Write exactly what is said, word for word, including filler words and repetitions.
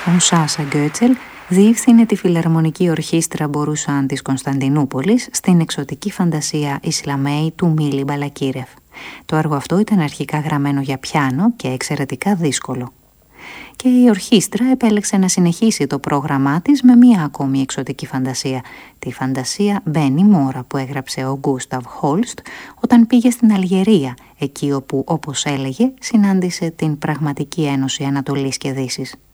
Ο Σάσα Γκέτσελ διεύθυνε τη Φιλαρμονική Ορχήστρα Μπορούσαν της Κωνσταντινούπολης στην εξωτική φαντασία Ισλαμέη του Μίλι Μπαλακίρεφ. Το έργο αυτό ήταν αρχικά γραμμένο για πιάνο και εξαιρετικά δύσκολο. Και η ορχήστρα επέλεξε να συνεχίσει το πρόγραμμά της με μία ακόμη εξωτική φαντασία, τη φαντασία Μπένι Μόρα που έγραψε ο Γκούσταβ Χόλστ όταν πήγε στην Αλγερία, εκεί όπου, όπως έλεγε, συνάντησε την πραγματική ένωση Ανατολής και Δύσης.